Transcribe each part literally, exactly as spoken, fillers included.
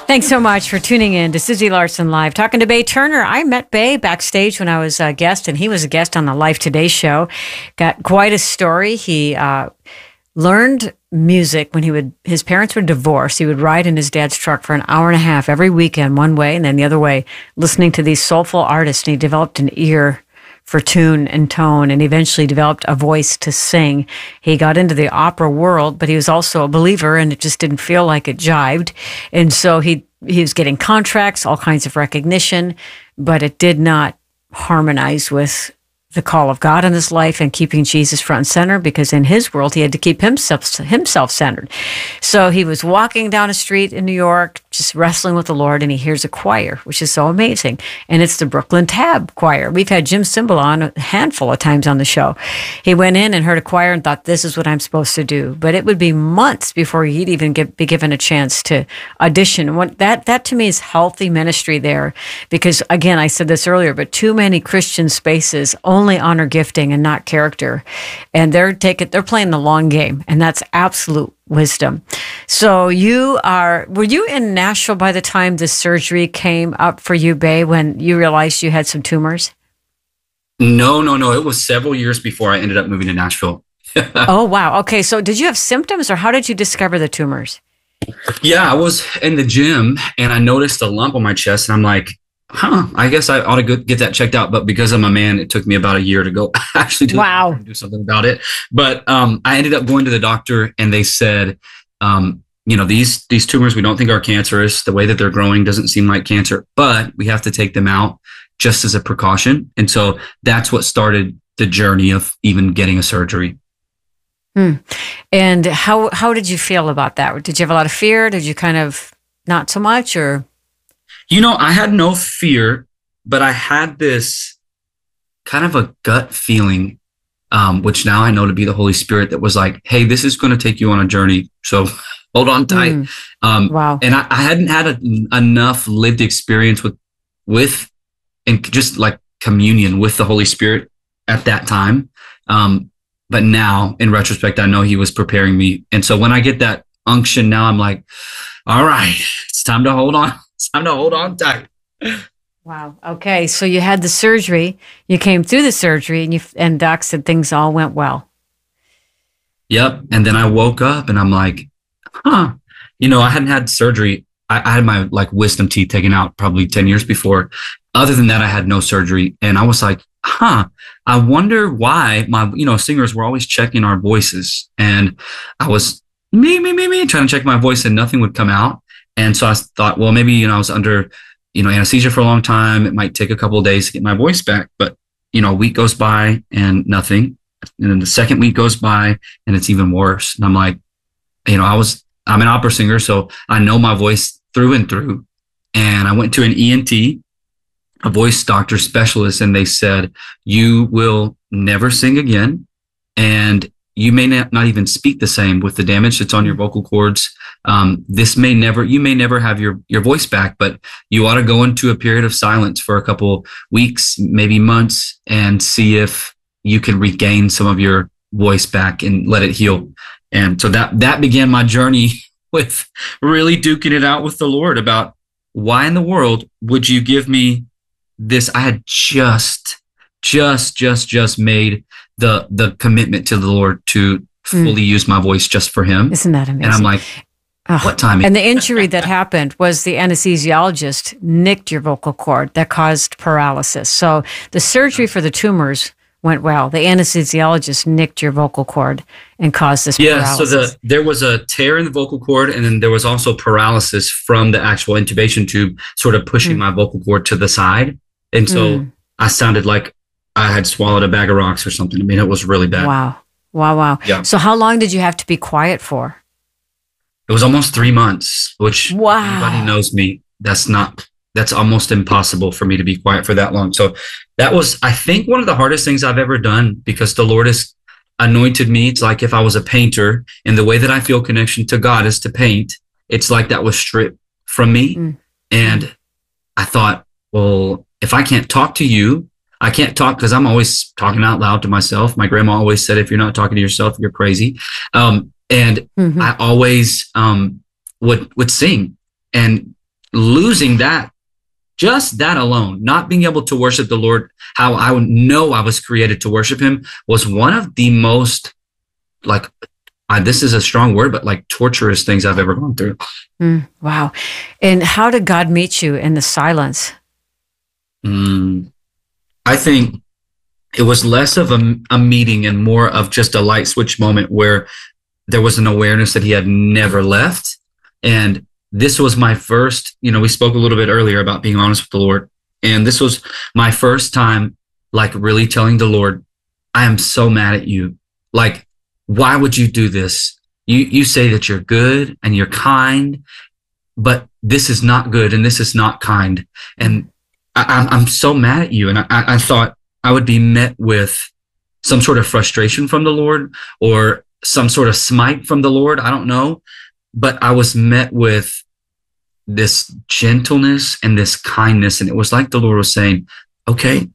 Thanks so much for tuning in to Susie Larson Live, talking to Bay Turner. I met Bay backstage when I was a guest, and he was a guest on the Life Today show. Got quite a story. He uh, learned music when he would, his parents were divorced. He would ride in his dad's truck for an hour and a half every weekend, one way and then the other way, listening to these soulful artists. And he developed an ear for tune and tone, and eventually developed a voice to sing. He got into the opera world, but he was also a believer, and it just didn't feel like it jived. And so he he was getting contracts, all kinds of recognition, but it did not harmonize with the call of God in his life and keeping Jesus front and center, because in his world, he had to keep himself himself centered. So he was walking down a street in New York, just wrestling with the Lord, and he hears a choir, which is so amazing. And it's the Brooklyn Tab Choir. We've had Jim Cymbala on a handful of times on the show. He went in and heard a choir and thought, this is what I'm supposed to do. But it would be months before he'd even get, be given a chance to audition. What, that, that to me is healthy ministry there, because again, I said this earlier, but too many Christian spaces only honor gifting and not character. And they're taking, they're playing the long game, and that's absolute wisdom. So you are, were you in Nashville by the time the surgery came up for you, Bay, when you realized you had some tumors? No, no, no. It was several years before I ended up moving to Nashville. Oh, wow. Okay. So did you have symptoms, or how did you discover the tumors? Yeah, I was in the gym and I noticed a lump on my chest, and I'm like, huh, I guess I ought to go get that checked out. But because I'm a man, it took me about a year to go actually do, wow. do something about it. But um, I ended up going to the doctor, and they said, um, you know, these these tumors we don't think are cancerous. The way that they're growing doesn't seem like cancer, but we have to take them out just as a precaution. And so that's what started the journey of even getting a surgery. Hmm. And how how did you feel about that? Did you have a lot of fear? Did you kind of not so much, or? You know, I had no fear, but I had this kind of a gut feeling, um, which now I know to be the Holy Spirit, that was like, hey, this is going to take you on a journey. So hold on tight. Mm. Um, wow. And I, I hadn't had a, enough lived experience with, with, and just like communion with the Holy Spirit at that time. Um, but now in retrospect, I know he was preparing me. And so when I get that unction now, I'm like, all right, it's time to hold on. It's time to hold on tight. Wow. Okay. So you had the surgery, you came through the surgery, and you, and doc said things all went well. Yep. And then I woke up and I'm like, huh, you know, I hadn't had surgery. I, I had my like wisdom teeth taken out probably ten years before. Other than that, I had no surgery. And I was like, huh, I wonder why my, you know, singers were always checking our voices. And I was me, me, me, me, trying to check my voice, and nothing would come out. And so I thought, well, maybe, you know, I was under, you know, anesthesia for a long time. It might take a couple of days to get my voice back. But, you know, a week goes by and nothing. And then the second week goes by and it's even worse. And I'm like, you know, I was, I'm an opera singer, so I know my voice through and through. And I went to an E N T, a voice doctor specialist, and they said, you will never sing again. And you may not, not even speak the same with the damage that's on your vocal cords. Um, this may never, you may never have your, your voice back, but you ought to go into a period of silence for a couple weeks, maybe months, and see if you can regain some of your voice back and let it heal. And so that, that began my journey with really duking it out with the Lord about, why in the world would you give me this? I had just, just, just, just made the the commitment to the Lord to fully mm. use my voice just for him. Isn't that amazing? And I'm like, oh. What timing? And the injury that happened was the anesthesiologist nicked your vocal cord that caused paralysis. So the surgery for the tumors went well. The anesthesiologist nicked your vocal cord and caused this yeah, paralysis. Yeah, so the, there was a tear in the vocal cord, and then there was also paralysis from the actual intubation tube sort of pushing mm. my vocal cord to the side. And so mm. I sounded like I had swallowed a bag of rocks or something. I mean, it was really bad. Wow. Wow, wow. Yeah. So how long did you have to be quiet for? It was almost three months, which wow. anybody knows me. That's not, that's almost impossible for me to be quiet for that long. So that was, I think, one of the hardest things I've ever done, because the Lord has anointed me. It's like if I was a painter, and the way that I feel connection to God is to paint. It's like that was stripped from me. Mm. And I thought, well, if I can't talk to you, I can't talk, because I'm always talking out loud to myself. My grandma always said, if you're not talking to yourself, you're crazy. Um, and mm-hmm. I always um, would would sing. And losing that, just that alone, not being able to worship the Lord how I would know I was created to worship him, was one of the most, like, uh, this is a strong word, but like torturous things I've ever gone through. Mm, wow. And how did God meet you in the silence? Mm, I think it was less of a, a meeting and more of just a light switch moment where there was an awareness that he had never left. And this was my first, you know, we spoke a little bit earlier about being honest with the Lord. And this was my first time, like, really telling the Lord, I am so mad at you. Like, why would you do this? You, you say that you're good and you're kind, but this is not good and this is not kind. And I, I'm, I'm so mad at you. And I, I thought I would be met with some sort of frustration from the Lord or some sort of smite from the Lord. I don't know. But I was met with this gentleness and this kindness. And it was like the Lord was saying, okay,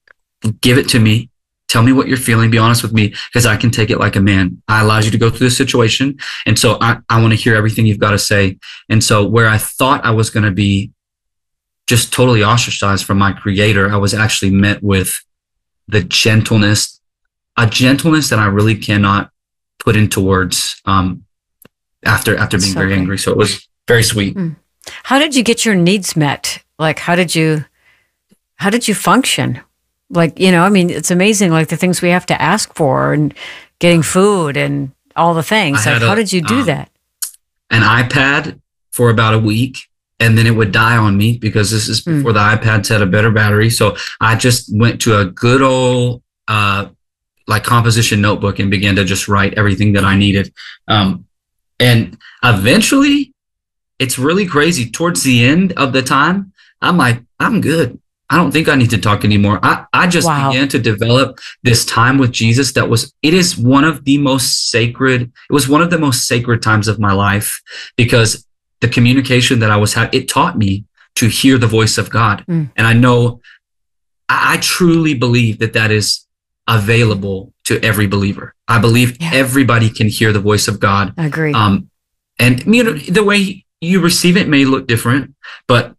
give it to me. Tell me what you're feeling. Be honest with me, because I can take it like a man. I allowed you to go through this situation. And so I, I want to hear everything you've got to say. And so where I thought I was going to be just totally ostracized from my creator, I was actually met with the gentleness, a gentleness that I really cannot put into words. Um, after after being so very good. angry. So it was very sweet. Mm. How did you get your needs met? Like, how did you, how did you function? Like, you know, I mean, it's amazing, like the things we have to ask for and getting food and all the things. Like, how a, did you do um, that? An iPad for about a week, and then it would die on me because this is before mm. the iPads had a better battery. So I just went to a good old, uh, like composition notebook and began to just write everything that I needed. Um, And eventually, it's really crazy. Towards the end of the time, I'm like, I'm good. I don't think I need to talk anymore. I, I just wow. began to develop this time with Jesus that was, it is one of the most sacred, it was one of the most sacred times of my life, because the communication that I was having, it taught me to hear the voice of God. Mm. And I know, I, I truly believe that that is available to every believer. I believe yeah. everybody can hear the voice of God. I agree. Um, and you know, the way you receive it may look different, but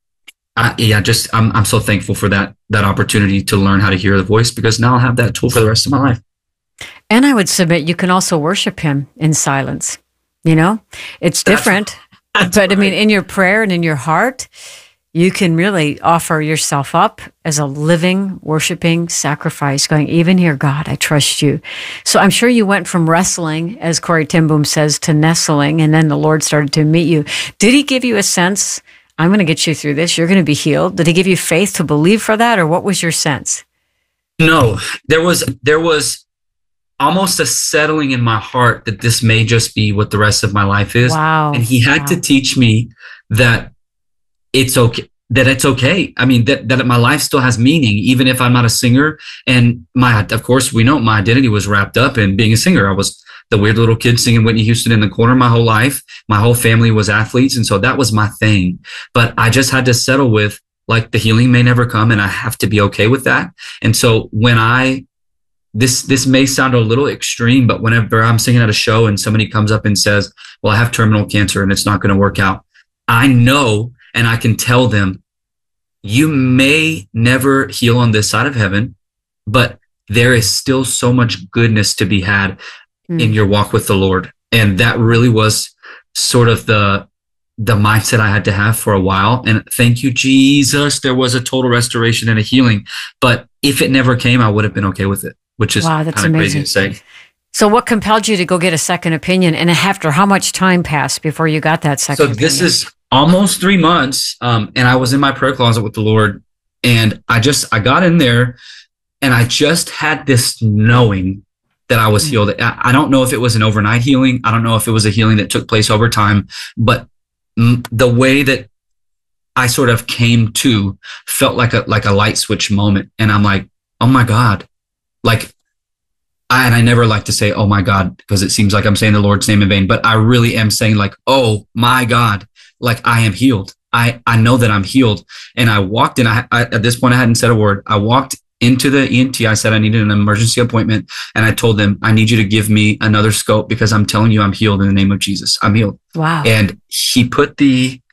I, yeah, just I'm I'm so thankful for that that opportunity to learn how to hear the voice, because now I'll have that tool for the rest of my life. And I would submit you can also worship him in silence. You know, it's different, that's, that's but right. I mean, in your prayer and in your heart, you can really offer yourself up as a living, worshiping sacrifice, going, even here, God, I trust you. So I'm sure you went from wrestling, as Corrie ten Boom says, to nestling, and then the Lord started to meet you. Did he give you a sense, I'm going to get you through this, you're going to be healed? Did he give you faith to believe for that, or what was your sense? No, there was, there was almost a settling in my heart that this may just be what the rest of my life is. Wow. And he had wow. to teach me that it's okay, that it's okay. I mean, that, that my life still has meaning, even if I'm not a singer. And my, of course, we know my identity was wrapped up in being a singer. I was the weird little kid singing Whitney Houston in the corner my whole life. My whole family was athletes. And so that was my thing. But I just had to settle with, like, the healing may never come, and I have to be okay with that. And so when I, this, this may sound a little extreme, but whenever I'm singing at a show and somebody comes up and says, well, I have terminal cancer and it's not going to work out, I know, and I can tell them, you may never heal on this side of heaven, but there is still so much goodness to be had mm. in your walk with the Lord. And that really was sort of the, the mindset I had to have for a while. And thank you, Jesus, there was a total restoration and a healing. But if it never came, I would have been okay with it, which is wow, that's kind of crazy to say. So what compelled you to go get a second opinion? And after how much time passed before you got that second so opinion? So this is almost three months. Um, and I was in my prayer closet with the Lord, and I just, I got in there and I just had this knowing that I was mm-hmm. healed. I, I don't know if it was an overnight healing. I don't know if it was a healing that took place over time, but m- the way that I sort of came to felt like a, like a light switch moment. And I'm like, oh my God, like, I, and I never like to say, oh my God, because it seems like I'm saying the Lord's name in vain, but I really am saying, like, oh my God, like I am healed. I, I know that I'm healed. And I walked in, I, I, at this point, I hadn't said a word. I walked into the E N T. I said, I needed an emergency appointment. And I told them, I need you to give me another scope, because I'm telling you, I'm healed in the name of Jesus. I'm healed. Wow. And he put the,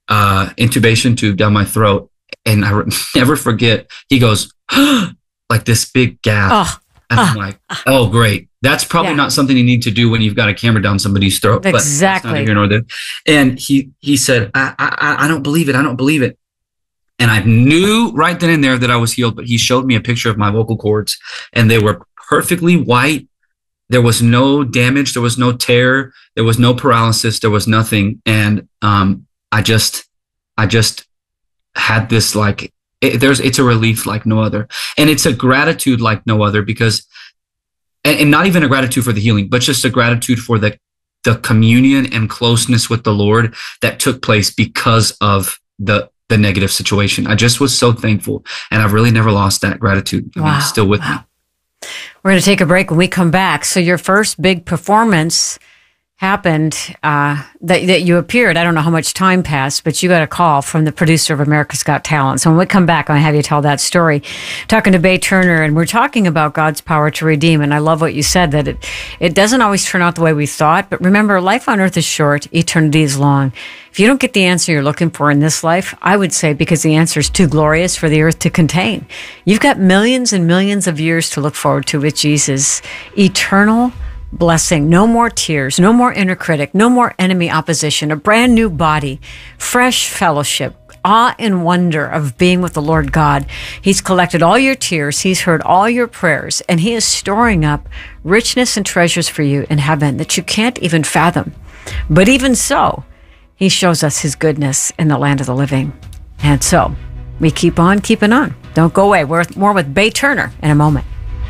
uh, intubation tube down my throat. And I re- never forget, he goes, like this big gap. Oh, and uh, I'm like, oh, great. That's probably yeah. not something you need to do when you've got a camera down somebody's throat. Exactly. But that's neither here nor there. And he, he said, I, I, I don't believe it. I don't believe it. And I knew right then and there that I was healed, but he showed me a picture of my vocal cords and they were perfectly white. There was no damage. There was no tear. There was no paralysis. There was nothing. And, um, I just, I just had this like, it, there's, it's a relief like no other. And it's a gratitude like no other because, and, and not even a gratitude for the healing, but just a gratitude for the, the communion and closeness with the Lord that took place because of the, the negative situation. I just was so thankful. And I've really never lost that gratitude. I mean, wow. It's still with wow. me. We're going to take a break when we come back. So your first big performance happened, uh, that, that you appeared. I don't know how much time passed, but you got a call from the producer of America's Got Talent. So when we come back, I'm going to have you tell that story. Talking to Bay Turner, and we're talking about God's power to redeem. And I love what you said, that it, it doesn't always turn out the way we thought. But remember, life on earth is short, eternity is long. If you don't get the answer you're looking for in this life, I would say because the answer is too glorious for the earth to contain. You've got millions and millions of years to look forward to with Jesus. Eternal blessing, no more tears, no more inner critic, no more enemy opposition, a brand new body, fresh fellowship, awe and wonder of being with the Lord God. He's collected all your tears. He's heard all your prayers, and he is storing up richness and treasures for you in heaven that you can't even fathom. But even so, he shows us his goodness in the land of the living. And so we keep on keeping on. Don't go away. We're more with Bay Turner in a moment.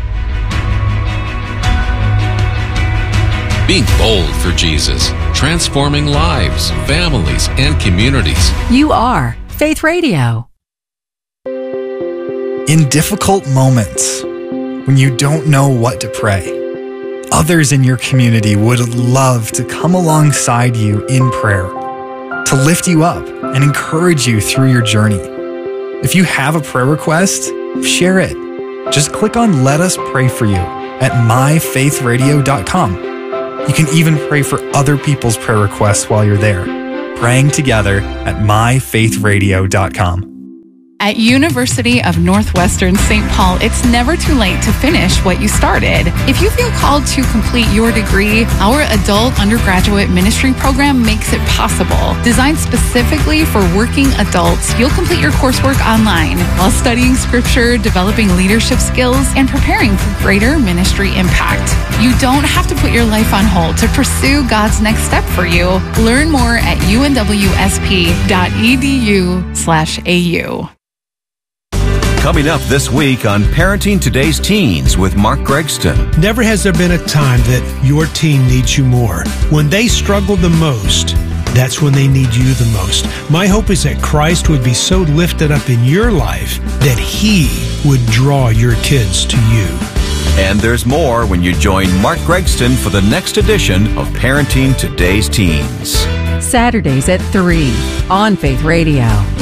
Being bold for Jesus, transforming lives, families, and communities. You are Faith Radio. In difficult moments, when you don't know what to pray, others in your community would love to come alongside you in prayer, to lift you up and encourage you through your journey. If you have a prayer request, share it. Just click on Let Us Pray For You at my faith radio dot com. You can even pray for other people's prayer requests while you're there. Praying together at my faith radio dot com. At University of Northwestern Saint Paul, it's never too late to finish what you started. If you feel called to complete your degree, our adult undergraduate ministry program makes it possible. Designed specifically for working adults, you'll complete your coursework online while studying scripture, developing leadership skills, and preparing for greater ministry impact. You don't have to put your life on hold to pursue God's next step for you. Learn more at u n w s p dot e d u slash a u. Coming up this week on Parenting Today's Teens with Mark Gregston. Never has there been a time that your teen needs you more. When they struggle the most, that's when they need you the most. My hope is that Christ would be so lifted up in your life that he would draw your kids to you. And there's more when you join Mark Gregston for the next edition of Parenting Today's Teens. Saturdays at three on Faith Radio.